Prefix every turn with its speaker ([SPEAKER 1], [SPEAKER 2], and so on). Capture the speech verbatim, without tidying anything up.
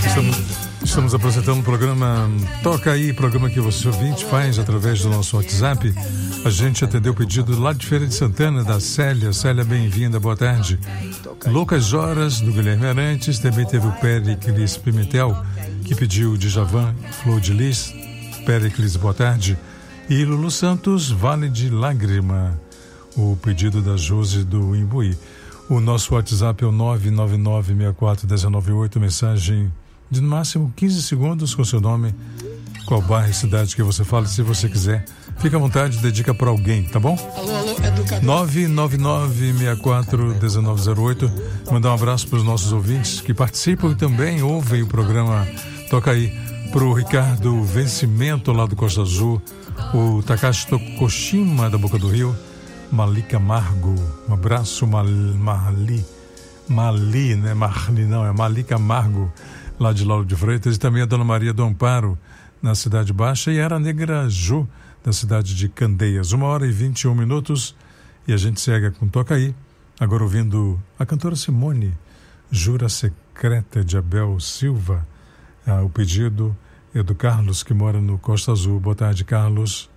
[SPEAKER 1] Estamos, estamos apresentando o programa Toca Aí, programa que você ouvinte faz através do nosso WhatsApp. A gente atendeu o pedido lá de Feira de Santana, da Célia. Célia, bem-vinda, boa tarde. Loucas Horas, do Guilherme Arantes. Também teve o Péricles Pimentel, que pediu Djavan, Flor de Lis. Péricles, boa tarde. E Lulu Santos, Vale de Lágrima, o pedido da Josi do Imbuí. O nosso WhatsApp é o nove nove nove, seis quatro um nove oito, mensagem de no máximo quinze segundos com seu nome, qual bairro e cidade que você fala. Se você quiser, fica à vontade, dedica para alguém, tá bom?
[SPEAKER 2] Alô, alô, educador.
[SPEAKER 1] nove nove nove, seis quatro um nove zero oito. Mandar um abraço para os nossos ouvintes que participam e também ouvem o programa Toca Aí. Para o Ricardo Vencimento, lá do Costa Azul, o Takashi Tokushima, da Boca do Rio, Mali Camargo, um abraço, Marli, Mali, né? Marli não, é Mali Camargo, lá de Lauro de Freitas, e também a Dona Maria do Amparo, na Cidade Baixa, e era a Negra Ju, da cidade de Candeias. Uma hora e vinte e um minutos, e a gente segue com Toca Aí, agora ouvindo a cantora Simone, Jura Secreta, de Abel Silva. Ah, o pedido é do Carlos, que mora no Costa Azul. Boa tarde, Carlos.